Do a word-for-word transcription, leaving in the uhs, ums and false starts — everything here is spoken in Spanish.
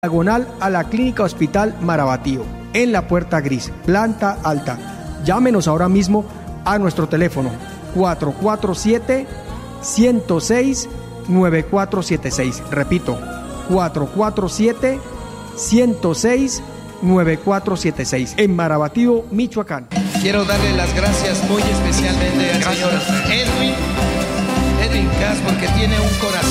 Diagonal a la Clínica Hospital Marabatío, en la Puerta Gris, planta alta. Llámenos ahora mismo a nuestro teléfono cuatro cuatro siete, uno cero seis, nueve cuatro siete seis. Repito, cuatro cuatro siete, uno cero seis, nueve cuatro siete seis, en Marabatío, Michoacán. Quiero darle las gracias muy especialmente al señor Edwin, Edwin Cass, porque tiene un corazón